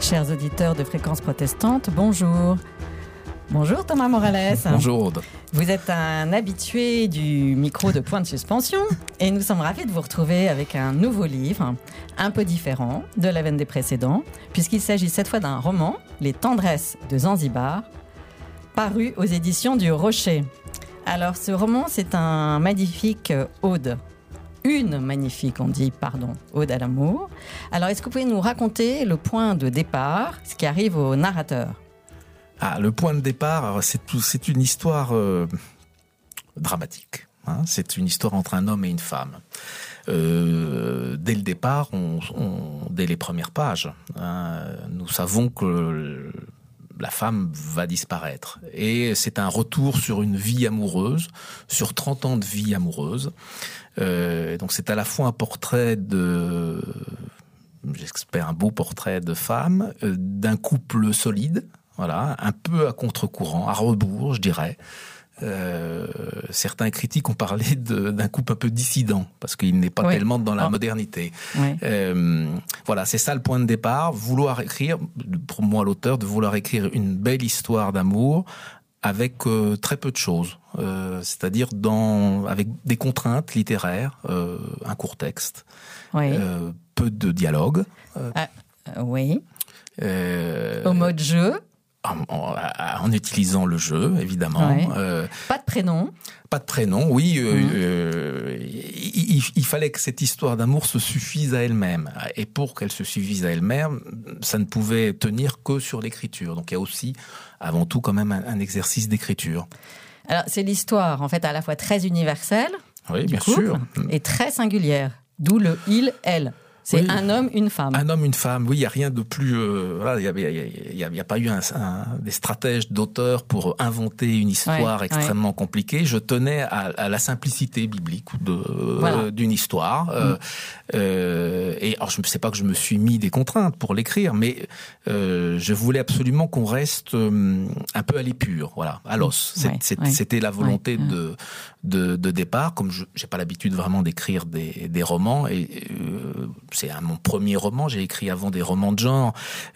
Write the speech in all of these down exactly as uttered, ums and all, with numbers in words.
chers auditeurs de Fréquence Protestante, bonjour. Bonjour Thomas Morales. Bonjour Aude. Vous êtes un habitué du micro de Point de Suspension et nous sommes ravis de vous retrouver avec un nouveau livre, un peu différent de la veine des précédents, puisqu'il s'agit cette fois d'un roman, Les Tendresses de Zanzibar, paru aux éditions du Rocher. Alors ce roman, c'est un magnifique ode. Une magnifique, on dit, pardon, ode à l'amour. Alors est-ce que vous pouvez nous raconter le point de départ, ce qui arrive au narrateur ? Ah, le point de départ, c'est, tout, c'est une histoire euh, dramatique. Hein, c'est une histoire entre un homme et une femme. Euh, dès le départ, on, on, dès les premières pages, hein, nous savons que la femme va disparaître. Et c'est un retour sur une vie amoureuse, sur trente ans de vie amoureuse. Euh, donc c'est à la fois un portrait de... j'espère un beau portrait de femme, euh, d'un couple solide, voilà, un peu à contre-courant, à rebours, je dirais. Euh, certains critiques ont parlé de, d'un couple un peu dissident, parce qu'il n'est pas oui. tellement dans la oh. modernité. Oui. Euh, voilà, c'est ça le point de départ. Vouloir écrire, pour moi l'auteur, de vouloir écrire une belle histoire d'amour avec euh, très peu de choses. Euh, c'est-à-dire dans, avec des contraintes littéraires, euh, un court texte, oui. euh, peu de dialogue. Euh, ah, oui. Euh, Au mode jeu. En, en, en utilisant le jeu, évidemment. Ouais. Euh, pas de prénom. Pas de prénom, oui. Euh, mmh. euh, il, il fallait que cette histoire d'amour se suffise à elle-même. Et pour qu'elle se suffise à elle-même, ça ne pouvait tenir que sur l'écriture. Donc il y a aussi, avant tout, quand même un, un exercice d'écriture. Alors c'est l'histoire, en fait, à la fois très universelle, oui, du bien couple, sûr, et très singulière. D'où le il, elle. C'est oui. un homme, une femme. Un homme, une femme. Oui, il y a rien de plus. Euh, voilà, il y a, il y a, il y a pas eu un, un, des stratèges d'auteurs pour inventer une histoire ouais, extrêmement ouais. compliquée. Je tenais à, à la simplicité biblique de voilà. euh, d'une histoire. Mm. Euh, euh, et alors, je ne sais pas que je me suis mis des contraintes pour l'écrire, mais euh, je voulais absolument qu'on reste euh, un peu à l'épure, voilà, à l'os. C'est, ouais, c'est, ouais. C'était la volonté ouais. de, de de départ. Comme je j'ai pas l'habitude vraiment d'écrire des des romans et euh, c'est un, mon premier roman, j'ai écrit avant des romans de genre.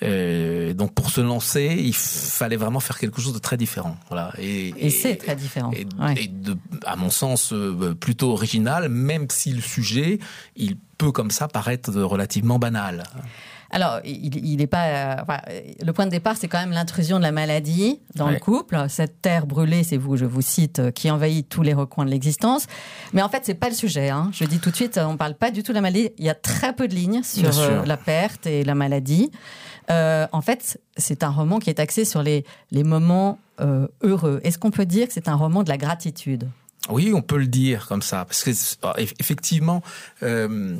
Euh, donc pour se lancer, il fallait vraiment faire quelque chose de très différent. Voilà. Et, et, et c'est très différent. Et, ouais. et de, à mon sens, euh, plutôt original, même si le sujet, il peut comme ça paraître relativement banal. Alors, il n'est pas. Euh, enfin, le point de départ, c'est quand même l'intrusion de la maladie dans ouais. le couple. Cette terre brûlée, c'est vous, je vous cite, qui envahit tous les recoins de l'existence. Mais en fait, c'est pas le sujet. Hein. Je dis tout de suite, on parle pas du tout de la maladie. Il y a très peu de lignes sur euh, la perte et la maladie. Euh, en fait, c'est un roman qui est axé sur les les moments euh, heureux. Est-ce qu'on peut dire que c'est un roman de la gratitude ? Oui, on peut le dire comme ça, parce que effectivement, euh,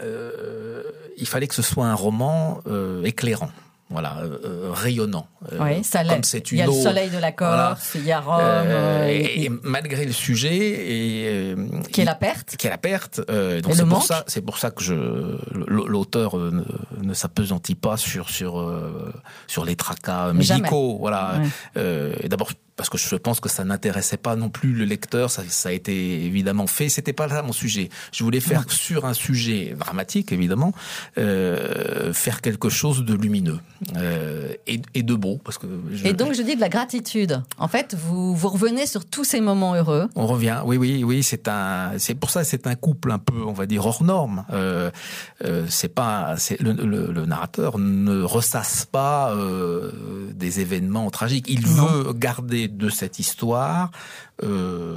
euh, il fallait que ce soit un roman euh, éclairant, voilà, euh, rayonnant. Oui, ça comme c'est une il y a eau, le soleil de la Corse, voilà. il y a Rome, euh, et, et, et malgré le sujet, et euh, qui est la perte, qui est la perte. Euh, donc et c'est le pour manque. ça, c'est pour ça que je l'auteur ne, ne s'appesantit pas sur sur euh, sur les tracas médicaux, Jamais. voilà. Ouais. Euh, et d'abord. Parce que je pense que ça n'intéressait pas non plus le lecteur, ça, ça a été évidemment fait. C'était pas là mon sujet. Je voulais faire sur un sujet dramatique, évidemment, euh, faire quelque chose de lumineux euh, et, et de beau, parce que. Je, et donc je dis de la gratitude. En fait, vous vous revenez sur tous ces moments heureux. On revient. Oui, oui, oui. C'est un. C'est pour ça, c'est un couple un peu, on va dire, hors norme. Euh, euh, c'est pas. C'est le, le, le narrateur ne ressasse pas euh, des événements tragiques. Il non. veut garder de cette histoire, euh,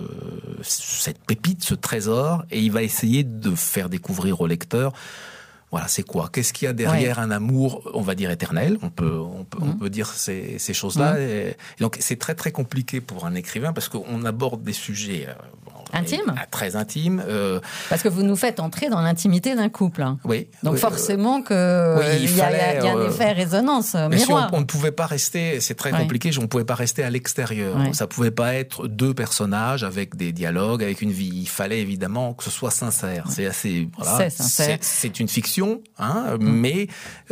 cette pépite, ce trésor, et il va essayer de faire découvrir au lecteur, voilà, c'est quoi ? Qu'est-ce qu'il y a derrière ouais. un amour, on va dire éternel ? On peut, on peut, mmh. on peut dire ces, ces choses-là. Mmh. Et, et donc c'est très très compliqué pour un écrivain parce qu'on aborde des sujets. Euh, Intime, très intime. Euh... Parce que vous nous faites entrer dans l'intimité d'un couple. Hein. Oui. Donc oui, forcément que oui, il y, fallait, y, y a un euh... effet résonance mais miroir. Si on, on ne pouvait pas rester, c'est très oui. compliqué. On ne pouvait pas rester à l'extérieur. Oui. Ça pouvait pas être deux personnages avec des dialogues, avec une vie. Il fallait évidemment que ce soit sincère. Oui. C'est assez. Voilà, c'est sincère. C'est, c'est une fiction, hein. Mm. Mais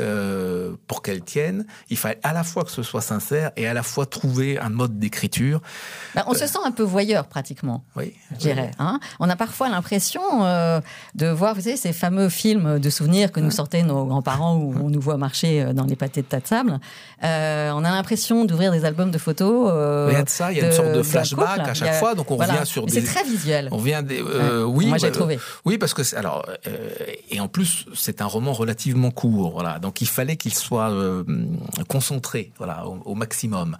euh, pour qu'elle tienne, il fallait à la fois que ce soit sincère et à la fois trouver un mode d'écriture. Ben, on euh... se sent un peu voyeur pratiquement. Oui. Je dirais. Hein. On a parfois l'impression euh, de voir, vous savez, ces fameux films de souvenirs que nous sortaient nos grands-parents où on nous voit marcher dans les pâtés de tas de sable. Euh, on a l'impression d'ouvrir des albums de photos. Euh, il y a de ça, il y a de, une sorte de flashback à chaque a, fois, donc on voilà. revient sur Mais des... C'est très visuel. On vient des... Euh, ouais. Oui, moi j'ai euh, trouvé. Oui, parce que alors euh, et en plus c'est un roman relativement court, voilà. Donc il fallait qu'il soit euh, concentré, voilà, au, au maximum.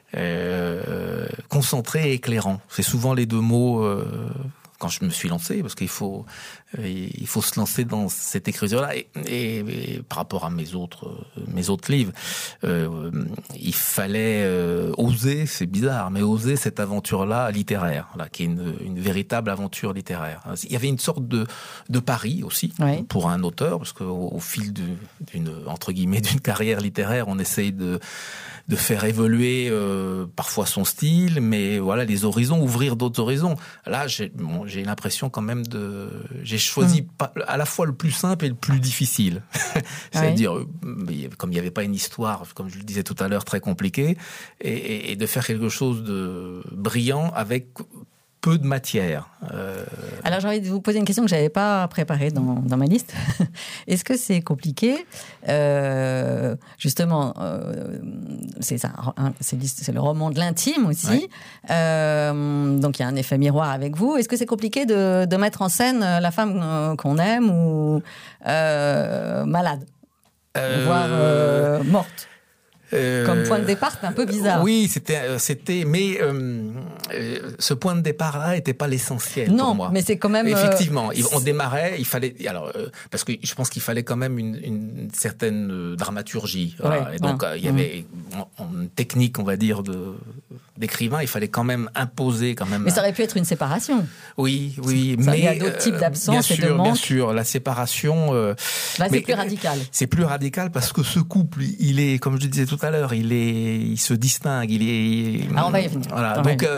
Euh, concentré et éclairant. C'est souvent les deux mots euh, quand je me suis lancé, parce qu'il faut il faut se lancer dans cette écriture-là. Et, et, et par rapport à mes autres mes autres livres, euh, il fallait euh, oser, c'est bizarre, mais oser cette aventure-là littéraire, là, qui est une, une véritable aventure littéraire. Il y avait une sorte de de pari aussi oui. pour un auteur, parce qu'au au fil du, d'une entre guillemets d'une carrière littéraire, on essaye de de faire évoluer euh, parfois son style, mais voilà, les horizons, ouvrir d'autres horizons. Là, j'ai, bon, j'ai l'impression quand même de... J'ai choisi mmh. pas, à la fois le plus simple et le plus difficile. C'est-à-dire, oui. comme il n'y avait pas une histoire, comme je le disais tout à l'heure, très compliquée, et, et, et de faire quelque chose de brillant avec peu de matière. Euh... Alors j'ai envie de vous poser une question que je n'avais pas préparée dans, dans ma liste. Est-ce que c'est compliqué euh, Justement, euh, c'est, ça, c'est, c'est le roman de l'intime aussi. Ouais. Euh, donc il y a un effet miroir avec vous. Est-ce que c'est compliqué de, de mettre en scène la femme qu'on aime ou euh, malade, euh... voire euh, morte? Euh, Comme point de départ, c'est un peu bizarre. Oui, c'était, c'était, mais euh, ce point de départ-là n'était pas l'essentiel non, pour moi. Non, mais c'est quand même. Effectivement, euh, on démarrait, il fallait, alors euh, parce que je pense qu'il fallait quand même une, une certaine dramaturgie. Voilà. Ouais, et donc ouais. euh, il y avait en, en technique, on va dire, de d'écrivain, il fallait quand même imposer quand même. Mais ça aurait pu être une séparation. Oui, oui, ça, mais il y a d'autres types d'absence et de manque. Bien sûr, la séparation. Euh, Là, c'est plus radical. C'est plus radical parce que ce couple, il est, comme je disais tout à l'heure, il est, il se distingue, il est. Ah, on va y venir. Voilà. On Donc, euh,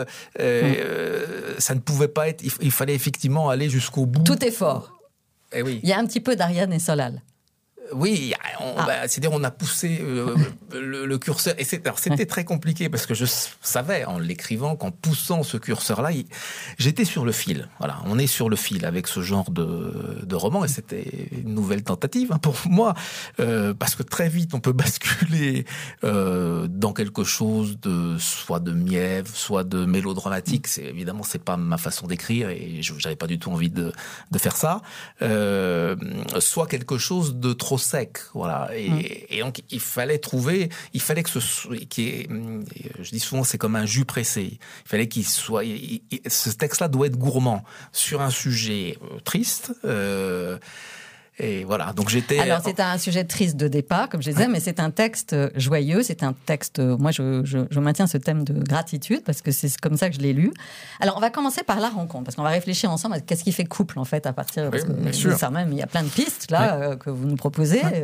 euh, ça ne pouvait pas être. Il fallait effectivement aller jusqu'au bout. Tout est fort. Eh oui. Il y a un petit peu d'Ariane et Solal. Oui, on, ah. bah, c'est-à-dire on a poussé euh, le, le curseur. Et c'est, alors c'était très compliqué parce que je savais en l'écrivant qu'en poussant ce curseur-là, il, j'étais sur le fil. Voilà, on est sur le fil avec ce genre de, de roman et c'était une nouvelle tentative hein, pour moi euh, parce que très vite on peut basculer euh, dans quelque chose de soit de mièvre, soit de mélodramatique. C'est évidemment c'est pas ma façon d'écrire et je, j'avais pas du tout envie de, de faire ça. Euh, soit quelque chose de trop sec, voilà. Et, mmh. et donc il fallait trouver, il fallait que ce, qui est, je dis souvent, c'est comme un jus pressé. Il fallait qu'il soit, il, il, ce texte-là doit être gourmand sur un sujet triste. Euh, Et voilà, donc j'étais... Alors, c'est un sujet triste de départ, comme je disais, mais c'est un texte joyeux, c'est un texte... Moi, je, je, je maintiens ce thème de gratitude, parce que c'est comme ça que je l'ai lu. Alors, on va commencer par la rencontre, parce qu'on va réfléchir ensemble à qu'est-ce qui fait couple, en fait, à partir... Parce oui, que ça même, il y a plein de pistes, là, oui. euh, que vous nous proposez. Oui.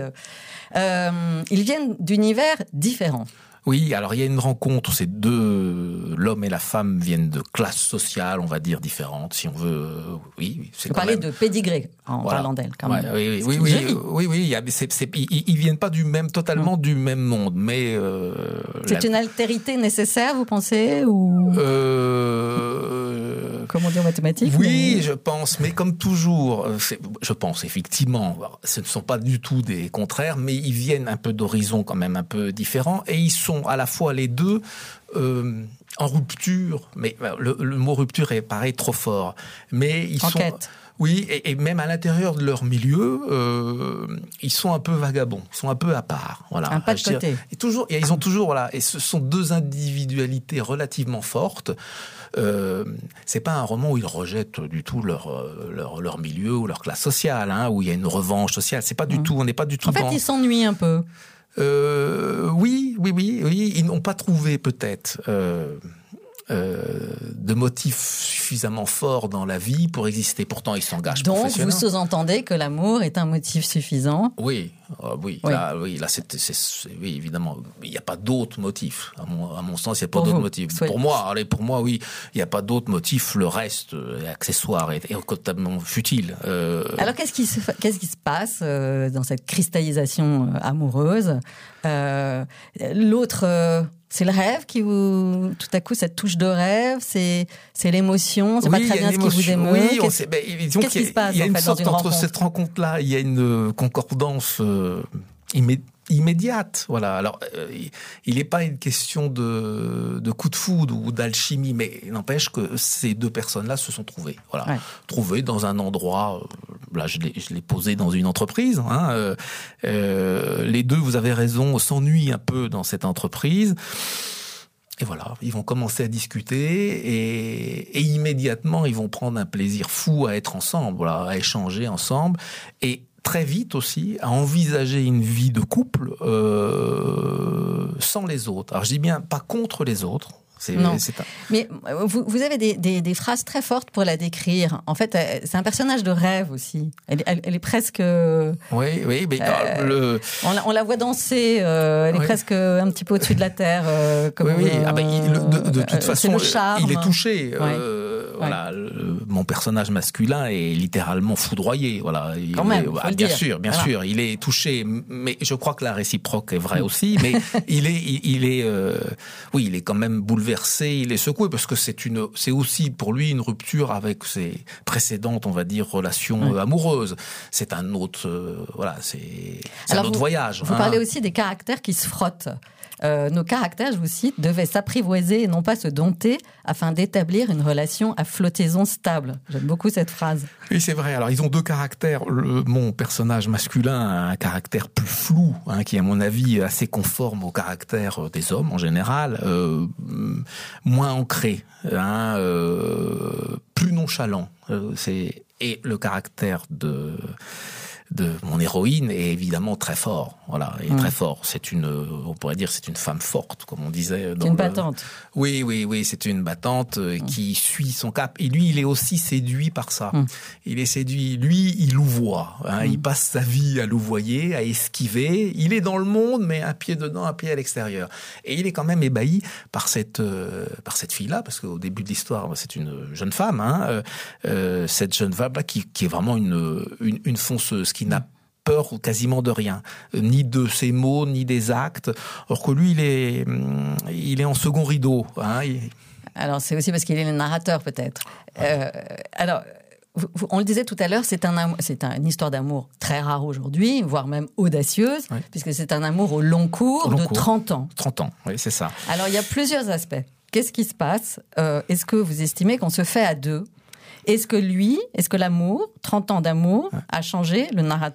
Euh, ils viennent d'univers différents. Oui, alors il y a une rencontre, ces deux, l'homme et la femme viennent de classes sociales, on va dire, différentes, si on veut, oui. Vous parlez même... de pédigré, en voilà. parlant d'elle, quand ouais, même. Oui, oui, oui, oui, oui, oui, il y a, c'est, c'est, ils, ils viennent pas du même, totalement mmh. du même monde, mais... Euh, c'est la... une altérité nécessaire, vous pensez, ou... Euh... Comme on dit en mathématiques. Oui, mais... je pense, mais comme toujours, c'est, je pense, effectivement, ce ne sont pas du tout des contraires, mais ils viennent un peu d'horizons quand même un peu différents, et ils sont à la fois les deux euh, en rupture, mais le, le mot rupture est pareil trop fort, mais ils en sont quête. Oui, et, et même à l'intérieur de leur milieu, euh, ils sont un peu vagabonds, ils sont un peu à part, voilà. Un pas de côté. Et toujours, et ils ont toujours voilà, et ce sont deux individualités relativement fortes. Euh, c'est pas un roman où ils rejettent du tout leur leur leur milieu ou leur classe sociale, hein, où il y a une revanche sociale. C'est pas du mmh. tout, on n'est pas du tout. En fait, dans... ils s'ennuient un peu. Euh, oui, oui, oui, oui. Ils n'ont pas trouvé peut-être euh, euh, de motifs suffisamment forts dans la vie pour exister. Pourtant, ils s'engagent Donc, professionnellement. vous sous-entendez que l'amour est un motif suffisant. Oui, Ah, oui, Oui. là, oui, là, c'est, c'est, c'est- oui, évidemment, il n'y a pas d'autres motifs. À mon, à mon sens, il n'y a pas Pour d'autres vous, motifs. oui. Pour moi, allez, pour moi, oui, il n'y a pas d'autres motifs. Le reste est accessoire et, et totalement futile. Euh, Alors, qu'est-ce qui se, fa- qu'est-ce qui se passe euh, dans cette cristallisation euh, amoureuse euh, L'autre, euh, c'est le rêve qui vous... Tout à coup, cette touche de rêve, c'est, c'est l'émotion, c'est oui, pas il y très a bien une ce qui vous émotion. émeut. Oui, on Qu'est-ce- sait, ben, disons qu'est-ce qu'il y a- qui se passe, il y a en une fait, dans sorte une entre rencontre cette rencontre-là, il y a une concordance euh, immé- immédiate. Voilà. Alors, euh, il n'est pas une question de, de coup de foudre ou d'alchimie, mais il n'empêche que ces deux personnes-là se sont trouvées. Voilà, Ouais. trouvées dans un endroit. Euh, là, je l'ai, je l'ai posé dans une entreprise. Hein, euh, euh, les deux, vous avez raison, s'ennuient un peu dans cette entreprise. Et voilà, ils vont commencer à discuter et, et immédiatement, ils vont prendre un plaisir fou à être ensemble, voilà, à échanger ensemble. Et très vite aussi à envisager une vie de couple euh, sans les autres. Alors je dis bien pas contre les autres. C'est, Non. c'est un... Mais euh, vous, vous avez des, des, des phrases très fortes pour la décrire. En fait, euh, c'est un personnage de rêve aussi. Elle, elle, elle est presque... euh, Oui, oui, mais Euh, le... on, la, on la voit danser, euh, elle est Oui. presque un petit peu au-dessus de la terre. Euh, comme, oui, oui. euh, Ah ben, il- le- de, de toute euh, c'est façon, le charme. il est touché. Ouais. Euh, voilà, le- mon personnage masculin est littéralement foudroyé. Voilà, il Quand même, est- faut ah, le bien dire. sûr, bien Voilà. sûr, il est touché. Mais je crois que la réciproque est vraie aussi. Mais il est, il, il est, euh, oui, il est quand même bouleversé. Il est secoué parce que c'est une, c'est aussi pour lui une rupture avec ses précédentes, on va dire, relations Ouais. euh, amoureuses. C'est un autre, euh, voilà, c'est, c'est Alors un autre vous- voyage. Vous hein. parlez aussi des caractères qui se frottent. Euh, nos caractères, je vous cite, devaient s'apprivoiser et non pas se dompter afin d'établir une relation à flottaison stable. J'aime beaucoup cette phrase. Oui, c'est vrai. Alors, ils ont deux caractères. Le, mon personnage masculin a un caractère plus flou, hein, qui est, à mon avis, assez conforme au caractère des hommes, en général, euh, moins ancré, hein, euh, plus nonchalant. Euh, c'est... Et le caractère de... de mon héroïne est évidemment très fort. Voilà, est Mmh. très fort. C'est une, on pourrait dire, c'est une femme forte, comme on disait. Dans C'est une le... battante. Oui, oui, oui, c'est une battante euh, qui suit son cap. Et lui, il est aussi séduit par ça. Mm. Il est séduit. Lui, il louvoie. Hein, Mm. Il passe sa vie à louvoyer, à esquiver. Il est dans le monde, mais un pied dedans, un pied à l'extérieur. Et il est quand même ébahi par cette euh, par cette fille-là, parce qu'au début de l'histoire, c'est une jeune femme. Hein, euh, euh, cette jeune femme-là qui, qui est vraiment une une, une fonceuse, qui n'a peur quasiment de rien, ni de ses mots, ni des actes. Alors que lui, il est, il est en second rideau. Hein, il... Alors, c'est aussi parce qu'il est le narrateur, peut-être. Euh, alors, vous- vous- on le disait tout à l'heure, c'est, un, am- c'est un- une histoire d'amour très rare aujourd'hui, voire même audacieuse, Ouais. puisque c'est un amour au long cours Au long de cours. trente ans. trente ans, oui, c'est ça. Alors, il y a plusieurs aspects. Qu'est-ce qui se passe Euh, Est-ce que vous estimez qu'on se fait à deux ? Est-ce que lui, est-ce que l'amour, trente ans d'amour, a changé le narrateur ?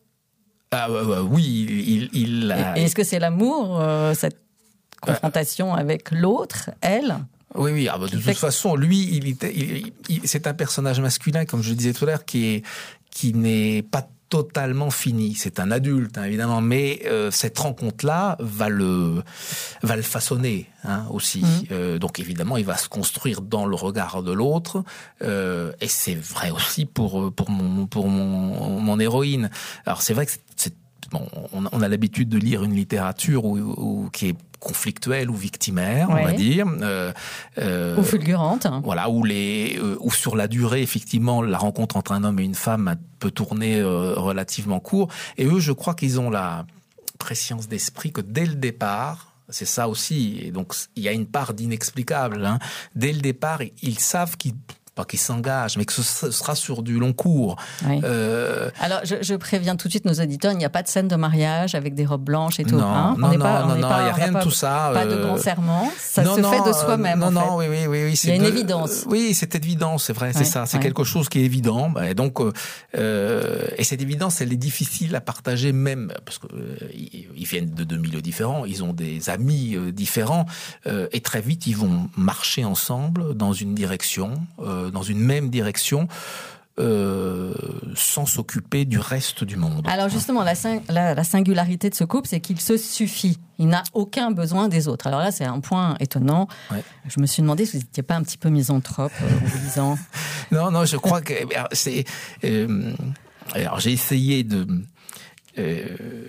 Ah, euh, euh, oui, il, il, il a- Et est-ce que c'est l'amour, euh, cette confrontation avec l'autre, elle ? Oui, oui. Ah, bah, de Qui toute fait- façon, lui, il, était- il, il- c'est un personnage masculin, comme je le disais tout à l'heure, qui est, qui n'est pas totalement fini. C'est un adulte, hein, évidemment, mais euh, cette rencontre-là va le, va le façonner, hein, aussi. Mhm. Euh, donc, évidemment, il va se construire dans le regard de l'autre, euh, et c'est vrai aussi pour pour mon pour mon mon héroïne. Alors, c'est vrai que c'est, c'est bon, on, on a l'habitude de lire une littérature où, où qui est conflictuelle ou victimaire, on Ouais. va dire. Euh, euh, Ou fulgurante. voilà, où les, euh, où sur la durée, effectivement, la rencontre entre un homme et une femme peut tourner euh, relativement court. Et eux, je crois qu'ils ont la préscience d'esprit que dès le départ, c'est ça aussi. Et donc, il y a une part d'inexplicable. Hein. Dès le départ, ils savent qu'ils pas qu'ils s'engagent, mais que ce sera sur du long cours. Oui. Euh, Alors, je, je préviens tout de suite nos auditeurs, il n'y a pas de scène de mariage avec des robes blanches et tout. non, hein. non, On n'est non, pas- on non, n'est non, pas- il n'y a on n'a rien de pas- tout ça. Pas de euh, grand serment, ça non, se non, fait de euh, soi-même. Non, en non, fait. oui, oui, oui, oui. Il y a une de- évidence. Oui, c'est évident, c'est vrai, c'est Ouais, ça. C'est ouais. quelque chose qui est évident. Bah, et donc, euh, euh, et cette évidence, elle est difficile à partager, même parce que euh, ils, ils viennent de deux milieux différents, ils ont des amis euh, différents, euh, et très vite, ils vont marcher ensemble dans une direction, euh, dans une même direction. Euh, sans s'occuper du reste du monde. Alors justement, la, sing- la, la singularité de ce couple, c'est qu'il se suffit. Il n'a aucun besoin des autres. Alors là, c'est un point étonnant. Ouais. Je me suis demandé si vous n'étiez pas un petit peu misanthrope euh, en vous disant... Non, non, je crois que alors, c'est. Euh, alors j'ai essayé de. euh,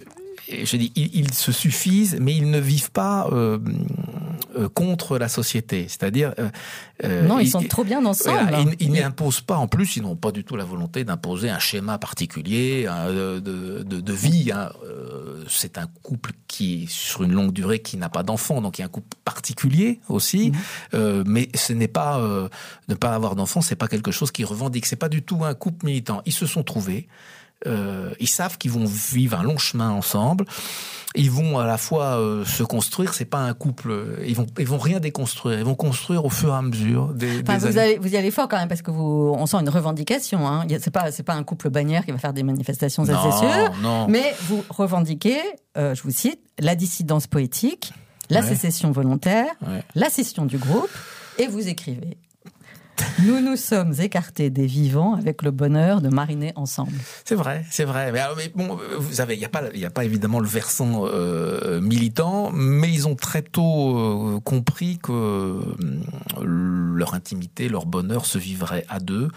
je dis, ils, ils se suffisent, mais ils ne vivent pas euh, euh, contre la société. C'est-à-dire, euh, non, ils, ils sont trop bien ensemble. Voilà, ils, ils n'imposent pas. En plus, ils n'ont pas du tout la volonté d'imposer un schéma particulier hein, de, de, de vie. Hein. Euh, c'est un couple qui est sur une longue durée, qui n'a pas d'enfants, donc il y a un couple particulier aussi. Mmh. Euh, mais ce n'est pas euh, ne pas avoir d'enfants, c'est pas quelque chose qu'ils revendiquent. C'est pas du tout un couple militant. Ils se sont trouvés. Euh, ils savent qu'ils vont vivre un long chemin ensemble. Ils vont à la fois euh, se construire. C'est pas un couple. Ils vont, ils vont rien déconstruire. Ils vont construire au fur et à mesure des, enfin, des vous, années. allez, vous y allez fort quand même parce que vous, on sent une revendication. Hein. C'est pas, c'est pas un couple bannière qui va faire des manifestations, ça c'est sûr. Non. Mais vous revendiquez, euh, je vous cite, la dissidence poétique, la ouais. sécession volontaire, ouais. la scission du groupe, et vous écrivez. Nous nous sommes écartés des vivants avec le bonheur de mariner ensemble. C'est vrai, c'est vrai. Mais, mais bon, vous savez, il n'y a pas, il y a pas évidemment le versant euh, militant, mais ils ont très tôt euh, compris que euh, leur intimité, leur bonheur se vivrait à deux.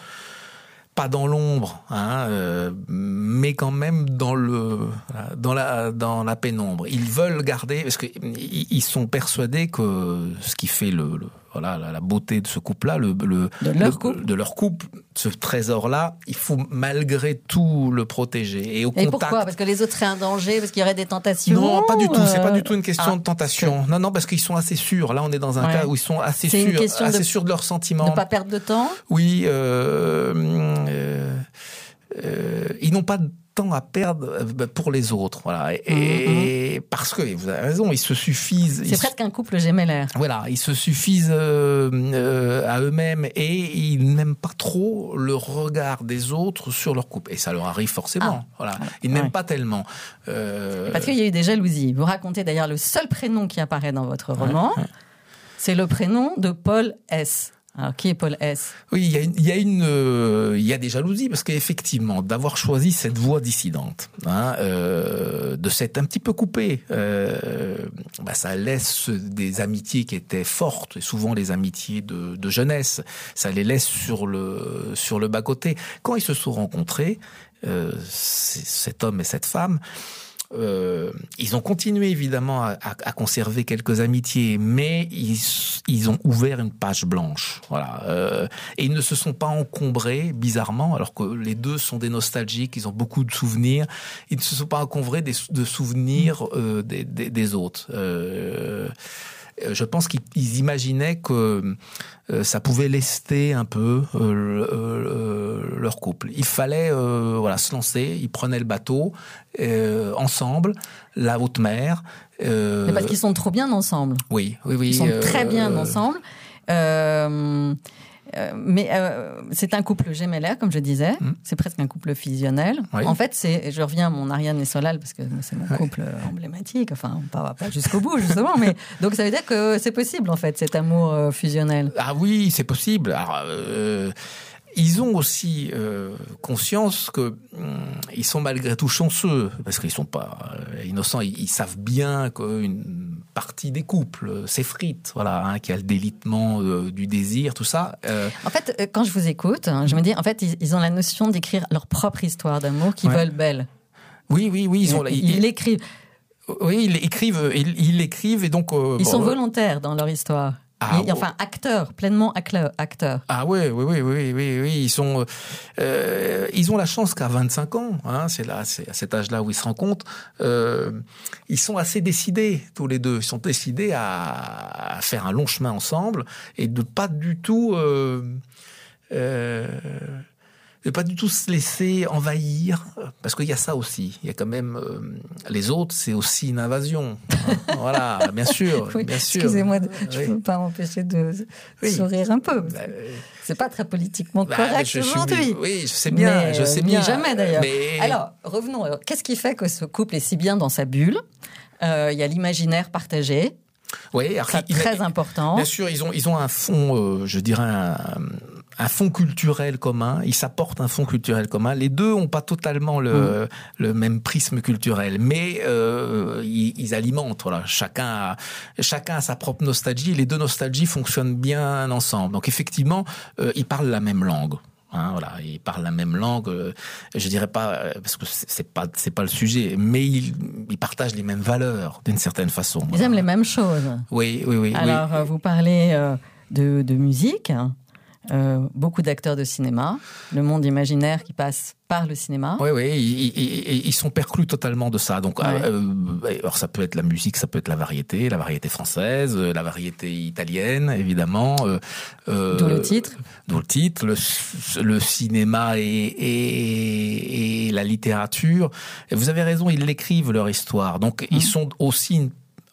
Pas dans l'ombre, hein, euh, mais quand même dans le, dans la, dans la pénombre. Ils veulent garder, parce que ils sont persuadés que ce qui fait le, le voilà, la, la beauté de ce couple-là, le, le, de leur le, couple, de leur couple, ce trésor-là, il faut malgré tout le protéger. Et au Et contact. Pourquoi ? Parce que les autres seraient un danger, parce qu'il y aurait des tentations. Non, pas du tout. C'est pas du tout une question ah, de tentation. Non, non, parce qu'ils sont assez sûrs. Là, on est dans un ouais. cas où ils sont assez c'est sûrs, assez de, sûrs de leurs sentiments. De pas perdre de temps. Oui. Euh, euh, euh, ils n'ont pas de temps à perdre pour les autres, voilà. Et, mm-hmm. et parce que vous avez raison, ils se suffisent. C'est presque un couple gémellaire. Voilà, ils se suffisent euh, euh, à eux-mêmes et ils n'aiment pas trop le regard des autres sur leur couple. Et ça leur arrive forcément. Ah. Voilà, ils ouais. n'aiment pas tellement. Euh... Parce qu'il y a eu des jalousies. Vous racontez d'ailleurs le seul prénom qui apparaît dans votre roman, ouais, ouais. c'est le prénom de Paul S. Alors, qui est Paul S ? Oui, il y a une, il y a une, euh, il y a des jalousies parce qu'effectivement, d'avoir choisi cette voie dissidente, hein, euh, de s'être un petit peu coupé, euh, bah, ça laisse des amitiés qui étaient fortes, et souvent les amitiés de, de jeunesse, ça les laisse sur le, sur le bas-côté. Quand ils se sont rencontrés, euh, cet homme et cette femme, Euh, ils ont continué évidemment à, à, à conserver quelques amitiés, mais ils, ils ont ouvert une page blanche, voilà. Euh, et ils ne se sont pas encombrés, bizarrement, alors que les deux sont des nostalgiques, ils ont beaucoup de souvenirs. Ils ne se sont pas encombrés des, de souvenirs euh, des, des, des autres. Euh, Je pense qu'ils imaginaient que euh, ça pouvait lester un peu euh, euh, leur couple. Il fallait euh, voilà, se lancer. Ils prenaient le bateau euh, ensemble, la haute mer. Euh, Mais parce qu'ils sont trop bien ensemble. Oui, oui, oui. Ils sont euh, très bien ensemble. Euh, Euh, mais euh, c'est un couple gémellaire, comme je disais. Mmh. C'est presque un couple fusionnel. Oui. En fait, c'est, je reviens à mon Ariane et Solal, parce que c'est mon couple oui. emblématique. Enfin, on ne va pas jusqu'au bout, justement. Mais, donc, ça veut dire que c'est possible, en fait, cet amour euh, fusionnel. Ah oui, c'est possible. Alors, euh, ils ont aussi euh, conscience que hum, ils sont malgré tout chanceux, parce qu'ils sont pas euh, innocents. Ils, ils savent bien qu'une partie des couples s'effrite, voilà, hein, qu'il y a le délitement euh, du désir, tout ça. Euh... En fait, quand je vous écoute, je me dis, en fait, ils, ils ont la notion d'écrire leur propre histoire d'amour qu'ils ouais. veulent belle. Oui, oui, oui, ils ont. Ils, ils l'écrivent. Oui, ils écrivent, ils, ils l'écrivent et donc. Euh, ils bon, sont euh... volontaires dans leur histoire. Ah, et, enfin, acteurs, pleinement acteurs. Ah oui, oui, oui, oui, oui, oui. Ils sont, euh, ils ont la chance qu'à vingt-cinq ans, hein, c'est là, c'est à cet âge-là où ils se rencontrent, euh, ils sont assez décidés tous les deux. Ils sont décidés à, à faire un long chemin ensemble et de pas du tout. Euh, euh, de pas du tout se laisser envahir, parce qu'il y a ça aussi. Il y a quand même euh, les autres, c'est aussi une invasion. Hein. Voilà, bien sûr, oui, bien sûr. Excusez-moi, de, je ne oui. peux pas m'empêcher de oui. sourire un peu. Bah, c'est pas très politiquement bah, correct je, aujourd'hui. Je, oui, je sais bien, mais, je sais bien. Jamais d'ailleurs. Mais... Alors, revenons. Alors, qu'est-ce qui fait que ce couple est si bien dans sa bulle ? euh, Il y a l'imaginaire partagé. Oui, c'est très il, important. Bien sûr, ils ont ils ont un fond, euh, je dirais un, un fond culturel commun. Ils s'apportent un fond culturel commun. Les deux ont pas totalement le mmh. le même prisme culturel, mais euh, ils, ils alimentent. Voilà, chacun a, chacun a sa propre nostalgie. Les deux nostalgies fonctionnent bien ensemble. Donc effectivement, euh, ils parlent la même langue. Hein, voilà, ils parlent la même langue. Euh, je dirais pas euh, parce que c'est, c'est pas c'est pas le sujet, mais ils, ils partagent les mêmes valeurs d'une certaine façon. Ils voilà. aiment les mêmes choses. Oui, oui, oui. Alors, oui. euh, vous parlez euh, de, de musique, euh, beaucoup d'acteurs de cinéma, le monde imaginaire qui passe par le cinéma. Oui, oui, ils, ils, ils sont perclus totalement de ça. Donc, Ouais. euh, alors ça peut être la musique, ça peut être la variété, la variété française, la variété italienne, évidemment. Euh, euh, D'où le titre. D'où le titre, le, le cinéma et, et, et la littérature. Et vous avez raison, ils l'écrivent leur histoire. Donc, mmh. ils sont aussi une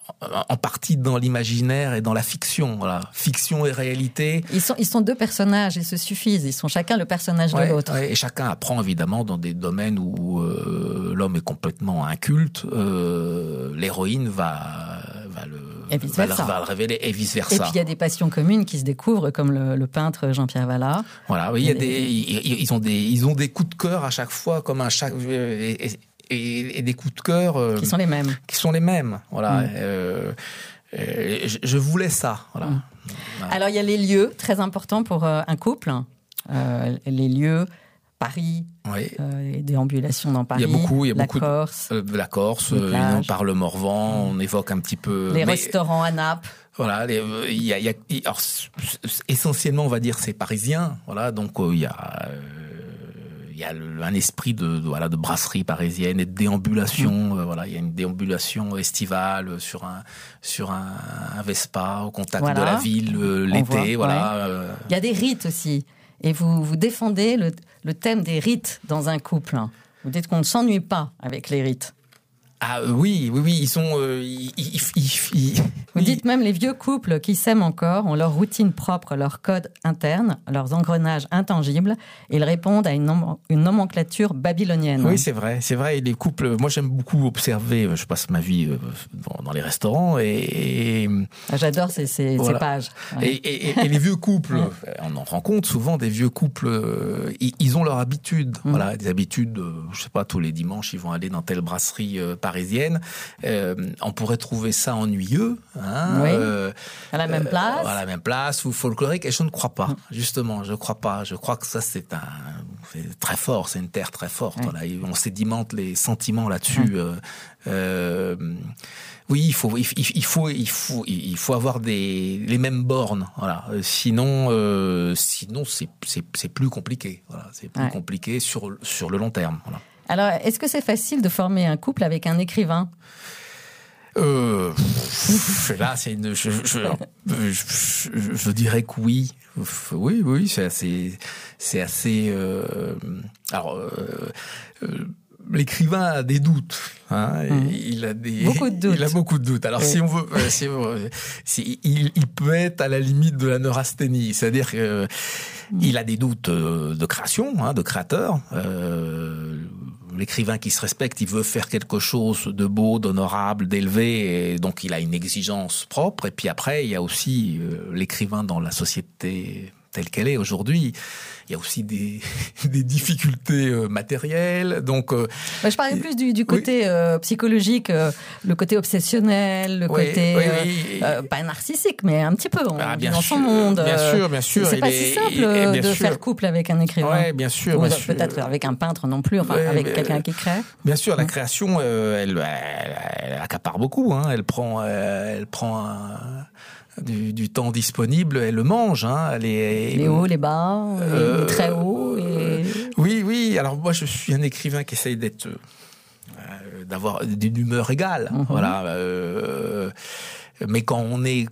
en partie dans l'imaginaire et dans la fiction, voilà. Fiction et réalité. Ils sont, ils sont deux personnages, ils se suffisent, ils sont chacun le personnage ouais, de l'autre. Ouais, et chacun apprend évidemment dans des domaines où euh, l'homme est complètement inculte, euh, l'héroïne va, va, le, va, le, va le révéler et vice-versa. Et puis il y a des passions communes qui se découvrent, comme le, le peintre Jean-Pierre Vallard. Voilà, oui, il y a des, ils, ils, ont des, ils ont des coups de cœur à chaque fois, comme un chaque... Et, et, Et, et des coups de cœur euh, qui sont les mêmes. Qui sont les mêmes, voilà. Mmh. Euh, euh, je, je voulais ça, voilà. Mmh. Voilà. Alors il y a les lieux très importants pour euh, un couple, euh, les lieux. Paris, oui. euh, et déambulations dans Paris, il y a beaucoup, il y a la beaucoup Corse, de, euh, la Corse, euh, on parle Morvan, on évoque un petit peu les mais, restaurants à Naples. Voilà, les, il y a, il y a alors, essentiellement on va dire c'est parisien, voilà, donc euh, il y a euh, il y a le, un esprit de, de voilà de brasserie parisienne et de déambulation, mmh. euh, voilà, il y a une déambulation estivale sur un sur un, un Vespa au contact voilà. de la ville euh, l'été, voit, voilà. Ouais. Euh... Il y a des rites aussi. Et vous, vous défendez le, le thème des rites dans un couple. Vous dites qu'on ne s'ennuie pas avec les rites. Ah euh, oui, oui, oui, ils sont... Euh, ils, ils, ils, ils, Vous oui. dites même les vieux couples qui s'aiment encore ont leur routine propre, leur code interne, leurs engrenages intangibles, et ils répondent à une, nom- une nomenclature babylonienne. Oui, c'est vrai, c'est vrai. Et les couples, moi j'aime beaucoup observer, je passe ma vie dans, dans les restaurants et... et J'adore ces, ces, voilà. ces pages. Ouais. Et, et, et les vieux couples, on en rencontre souvent des vieux couples, euh, ils, ils ont leur habitude, mmh. voilà, des habitudes, euh, je sais pas, tous les dimanches ils vont aller dans telle brasserie euh, parisienne. Euh, on pourrait trouver ça ennuyeux, hein, oui. euh, à la même place, euh, à la même place ou folklorique. Et je ne crois pas, justement, je ne crois pas. Je crois que ça c'est un, c'est très fort, c'est une terre très forte. Oui. Voilà, on sédimente les sentiments là-dessus. Oui. Euh, euh, oui, il faut, il, il faut, il faut, il faut avoir des les mêmes bornes. Voilà. Sinon, euh, sinon c'est c'est c'est plus compliqué. Voilà, c'est plus oui. compliqué sur sur le long terme. Voilà. Alors, est-ce que c'est facile de former un couple avec un écrivain ? Euh, là, c'est une, je, je, je, je, je dirais que oui. Oui, oui, c'est assez, c'est assez, euh, alors, euh, euh, l'écrivain a des doutes, hein, mmh. il a des, beaucoup de doutes. Il a beaucoup de doutes. Alors, oui. si on veut, si on veut si, il, il peut être à la limite de la neurasthénie, c'est-à-dire que, mmh. il a des doutes de création, hein, de créateur, euh, l'écrivain qui se respecte, il veut faire quelque chose de beau, d'honorable, d'élevé, et donc il a une exigence propre. Et puis après, il y a aussi euh, l'écrivain dans la société telle qu'elle est aujourd'hui. Il y a aussi des, des difficultés euh, matérielles. Donc, euh, bah, je parlais plus du, du côté oui. euh, psychologique, euh, le côté obsessionnel, le oui, côté oui, oui. Euh, pas narcissique, mais un petit peu. On ah, vit dans sûr, son monde. Bien sûr, bien sûr. C'est pas est, si simple et, et, de sûr. faire couple avec un écrivain. Oui, bien sûr. Ou bien peut-être sûr. avec un peintre non plus, enfin ouais, avec mais, quelqu'un qui crée. Bien sûr, la mmh. création, euh, elle, elle, elle accapare beaucoup. Hein. Elle prend, euh, elle prend un, du, du temps disponible, elle le mange. Hein. Elle est, les hauts, les bas, euh, les très hauts. Et... Oui, oui. Alors moi, je suis un écrivain qui essaye d'être, euh, d'avoir une humeur égale. Mmh. Voilà. Euh, mais quand on est,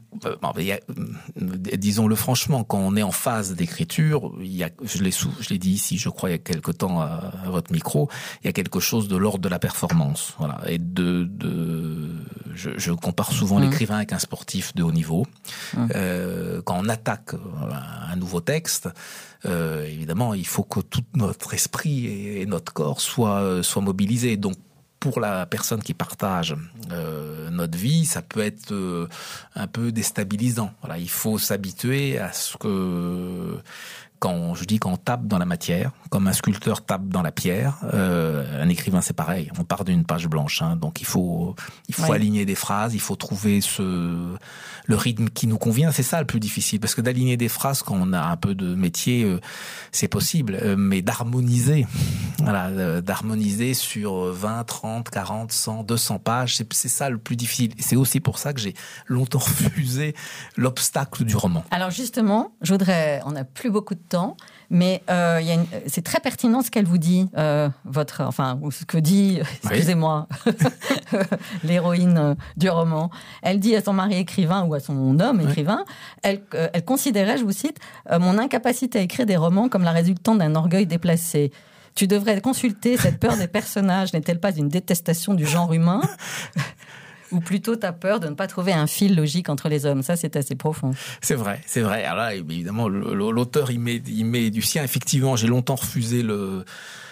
disons-le franchement, quand on est en phase d'écriture, il y a, je l'ai, sous, je l'ai dit ici, je crois, il y a quelque temps à, à votre micro, il y a quelque chose de l'ordre de la performance, voilà, et de, de, je, je compare souvent mmh. l'écrivain avec un sportif de haut niveau. Mmh. Euh, quand on attaque un nouveau texte, euh, évidemment, il faut que tout notre esprit et notre corps soient, soient mobilisés. Donc, pour la personne qui partage euh, notre vie, ça peut être euh, un peu déstabilisant. Voilà, il faut s'habituer à ce que Quand je dis qu'on tape dans la matière, comme un sculpteur tape dans la pierre, euh, un écrivain c'est pareil. On part d'une page blanche, hein, donc il faut il faut ouais. aligner des phrases, il faut trouver ce le rythme qui nous convient. C'est ça le plus difficile, parce que d'aligner des phrases quand on a un peu de métier, euh, c'est possible, euh, mais d'harmoniser, voilà, euh, d'harmoniser sur vingt, trente, quarante, cent, deux cents pages, c'est, c'est ça le plus difficile. Et c'est aussi pour ça que j'ai longtemps refusé l'obstacle du roman. Alors justement, je voudrais, on n'a plus beaucoup de temps, mais euh, y a une, c'est très pertinent ce qu'elle vous dit, euh, votre, enfin, ou ce que dit, excusez-moi, oui. l'héroïne euh, du roman. Elle dit à son mari écrivain ou à son homme écrivain, oui. elle, euh, elle considérait, je vous cite, euh, mon incapacité à écrire des romans comme la résultante d'un orgueil déplacé. Tu devrais consulter, cette peur des personnages n'est-elle pas une détestation du genre humain ? Ou plutôt t'as peur de ne pas trouver un fil logique entre les hommes. Ça, c'est assez profond. C'est vrai, c'est vrai. Alors là, évidemment, l'auteur y met, y met du sien. Effectivement, j'ai longtemps refusé le,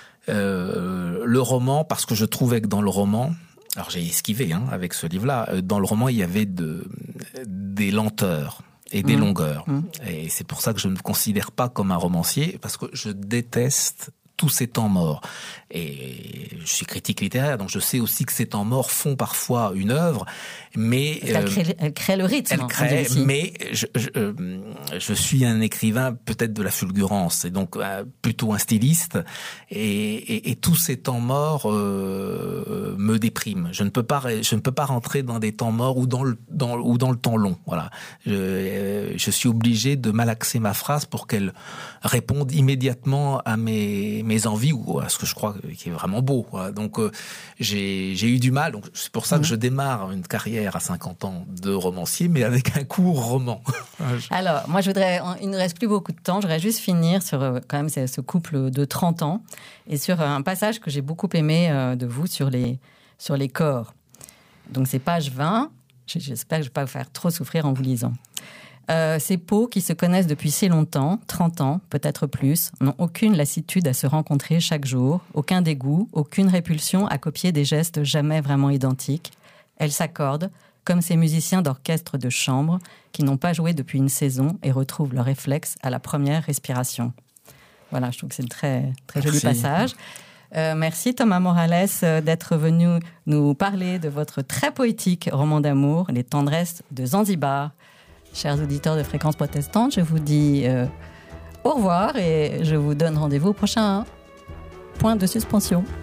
euh, le roman parce que je trouvais que dans le roman, alors j'ai esquivé hein, avec ce livre-là, dans le roman, il y avait de, des lenteurs et des mmh. longueurs. Mmh. Et c'est pour ça que je ne me considère pas comme un romancier, parce que je déteste tous ces temps morts. Et je suis critique littéraire, donc je sais aussi que ces temps morts font parfois une œuvre, mais... Elle, euh, crée, elle crée le rythme. Elle crée, mais je, je, euh, je suis un écrivain peut-être de la fulgurance, et donc euh, plutôt un styliste, et, et, et tous ces temps morts euh, me dépriment. Je ne peux pas, je ne peux pas rentrer dans des temps morts ou dans le, dans, ou dans le temps long. Voilà. Je, euh, je suis obligé de malaxer ma phrase pour qu'elle réponde immédiatement à mes, mes envies ou à ce que je crois qui est vraiment beau. Voilà. Donc euh, j'ai, j'ai eu du mal. Donc c'est pour ça que je démarre une carrière à cinquante ans de romancier, mais avec un court roman. Alors moi je voudrais, il ne reste plus beaucoup de temps. Je voudrais juste finir sur euh, quand même ce couple de trente ans et sur un passage que j'ai beaucoup aimé euh, de vous sur les sur les corps. Donc c'est page vingt. J'espère que je ne vais pas vous faire trop souffrir en vous lisant. Euh, ces peaux qui se connaissent depuis si longtemps, trente ans, peut-être plus, n'ont aucune lassitude à se rencontrer chaque jour, aucun dégoût, aucune répulsion à copier des gestes jamais vraiment identiques. Elles s'accordent, comme ces musiciens d'orchestre de chambre qui n'ont pas joué depuis une saison et retrouvent leur réflexe à la première respiration. Voilà, je trouve que c'est un très, très joli passage. Euh, merci Thomas Morales euh, d'être venu nous parler de votre très poétique roman d'amour, Les tendresses de Zanzibar. Chers auditeurs de Fréquence Protestante, je vous dis euh, au revoir et je vous donne rendez-vous au prochain point de suspension.